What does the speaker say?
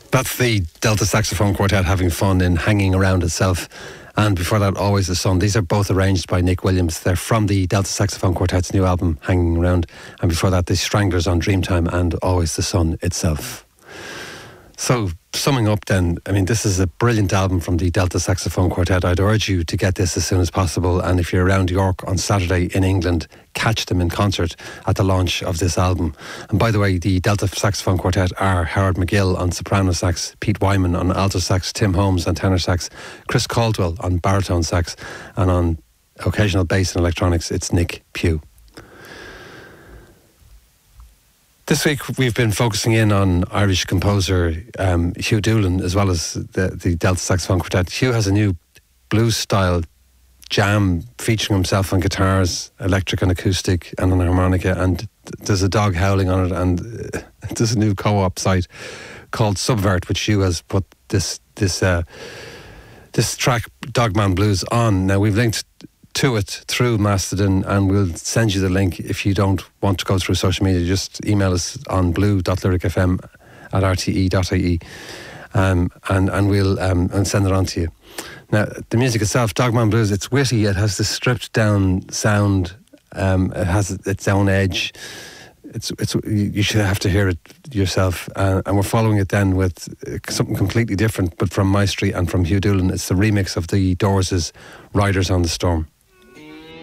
That's the Delta Saxophone Quartet having fun in Hanging Around Itself. And before that, Always the Sun. These are both arranged by Nick Williams. They're from the Delta Saxophone Quartet's new album, Hanging Around. And before that, the Stranglers on Dreamtime and Always the Sun itself. So, summing up then, I mean, this is a brilliant album from the Delta Saxophone Quartet. I'd urge you to get this as soon as possible. And if you're around York on Saturday in England, catch them in concert at the launch of this album. And by the way, the Delta Saxophone Quartet are Howard McGill on soprano sax, Pete Wyman on alto sax, Tim Holmes on tenor sax, Chris Caldwell on baritone sax, and on occasional bass and electronics, it's Nick Pugh. This week we've been focusing in on Irish composer Hugh Doolan, as well as the Delta Saxophone Quartet. Hugh has a new blues-style jam featuring himself on guitars, electric and acoustic, and on harmonica, and there's a dog howling on it, and there's a new co-op site called Subvert, which Hugh has put this track, Dogman Blues, on. Now, we've linked to it through Mastodon, and we'll send you the link if you don't want to go through social media. Just email us on blue.lyricfm@rte.ie, and we'll and send it on to you. Now, the music itself, Dogman Blues, it's witty, it has this stripped down sound, it has its own edge. You should have to hear it yourself, and we're following it then with something completely different, but from Maestri and from Hugh Doolan. It's the remix of the Doors' Riders on the Storm.